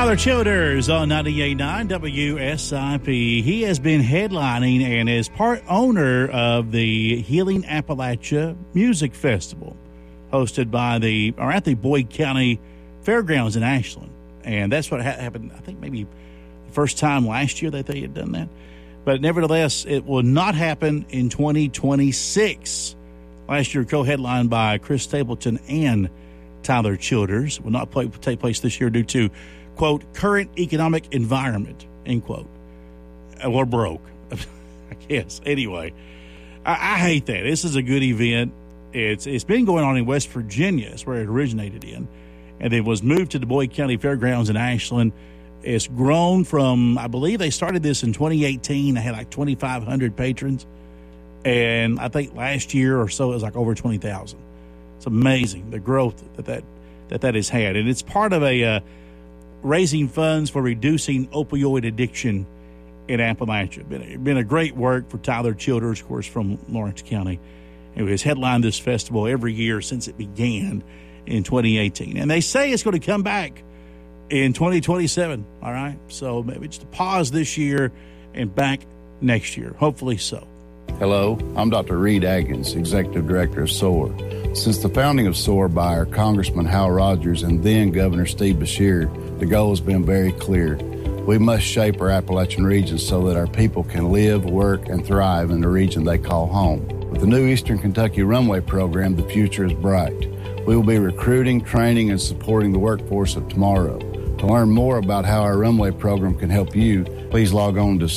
Tyler Childers on 98.9 WSIP. He has been headlining and is part owner of the Healing Appalachia Music Festival, hosted by at the Boyd County Fairgrounds in Ashland. And that's what happened, I think maybe the first time last year that they had done that. But nevertheless, it will not happen in 2026. Last year, co-headlined by Chris Stapleton and Tyler Childers. Will not take place this year due to, quote, current economic environment, end quote. We're broke, I guess. Anyway, I hate that. This is a good event. It's been going on in West Virginia. It's where it originated in. And it was moved to the Boyd County Fairgrounds in Ashland. It's grown from, I believe they started this in 2018. They had like 2,500 patrons. And I think last year or so it was like over 20,000. It's amazing, the growth that has had. And it's part of a raising funds for reducing opioid addiction in Appalachia. Been a great work for Tyler Childers, of course, from Lawrence County. It has headlined this festival every year since it began in 2018. And they say it's going to come back in 2027, all right? So maybe just a pause this year and back next year, hopefully so. Hello, I'm Dr. Reed Atkins, Executive Director of SOAR. Since the founding of SOAR by our Congressman Hal Rogers and then Governor Steve Beshear, the goal has been very clear. We must shape our Appalachian region so that our people can live, work, and thrive in the region they call home. With the new Eastern Kentucky Runway program, the future is bright. We will be recruiting, training, and supporting the workforce of tomorrow. To learn more about how our Runway program can help you, please log on to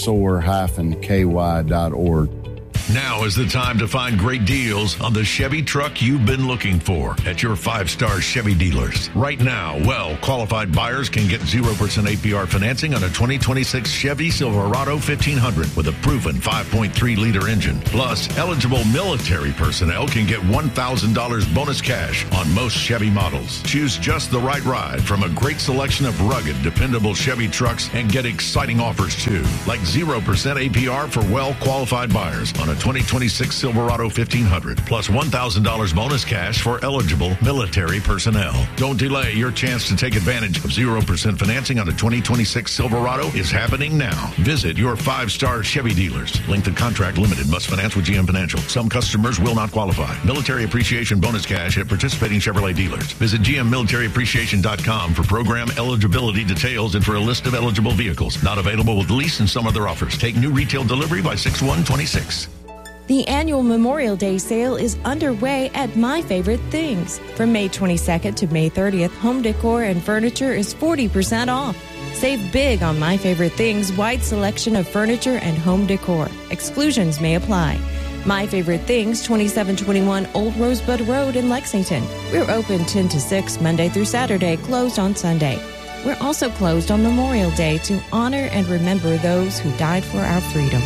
soar-ky.org. Now is the time to find great deals on the Chevy truck you've been looking for at your 5-star Chevy dealers. Right now, well-qualified buyers can get 0% APR financing on a 2026 Chevy Silverado 1500 with a proven 5.3-liter engine. Plus, eligible military personnel can get $1,000 bonus cash on most Chevy models. Choose just the right ride from a great selection of rugged, dependable Chevy trucks and get exciting offers too, like 0% APR for well-qualified buyers on a 2026 Silverado 1500, plus $1,000 bonus cash for eligible military personnel. Don't delay. Your chance to take advantage of 0% financing on a 2026 Silverado is happening now. Visit your 5-star Chevy dealers. Length of contract limited. Must finance with GM Financial. Some customers will not qualify. Military appreciation bonus cash at participating Chevrolet dealers. Visit GMMilitaryAppreciation.com for program eligibility details and for a list of eligible vehicles. Not available with lease and some other offers. Take new retail delivery by 6/1/26. The annual Memorial Day sale is underway at My Favorite Things. From May 22nd to May 30th, home decor and furniture is 40% off. Save big on My Favorite Things' wide selection of furniture and home decor. Exclusions may apply. My Favorite Things, 2721 Old Rosebud Road in Lexington. We're open 10 to 6 Monday through Saturday, closed on Sunday. We're also closed on Memorial Day to honor and remember those who died for our freedom.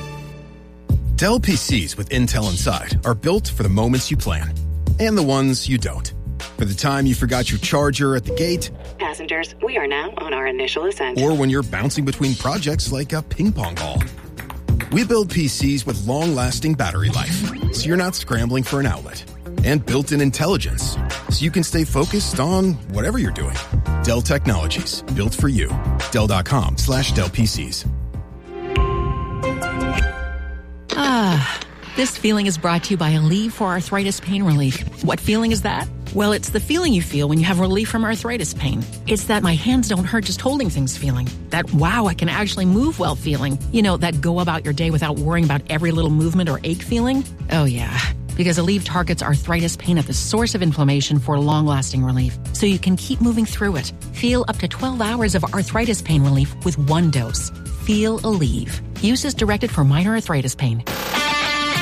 Dell PCs with Intel inside are built for the moments you plan and the ones you don't. For the time you forgot your charger at the gate. Passengers, we are now on our initial ascent. Or when you're bouncing between projects like a ping pong ball. We build PCs with long-lasting battery life, so you're not scrambling for an outlet. And built-in intelligence, so you can stay focused on whatever you're doing. Dell Technologies, built for you. Dell.com/Dell PCs. This feeling is brought to you by Aleve for Arthritis Pain Relief. What feeling is that? Well, it's the feeling you feel when you have relief from arthritis pain. It's that my hands don't hurt just holding things feeling. That, wow, I can actually move well feeling. You know, that go about your day without worrying about every little movement or ache feeling. Oh, yeah. Because Aleve targets arthritis pain at the source of inflammation for long-lasting relief, so you can keep moving through it. Feel up to 12 hours of arthritis pain relief with one dose. Feel Aleve. Use is directed for minor arthritis pain.